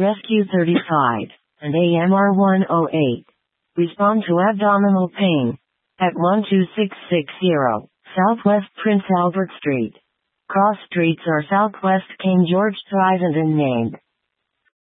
Rescue 35, and AMR 108. Respond to abdominal pain. At 12660, Southwest Prince Albert Street. Cross streets are Southwest King George Drive and named.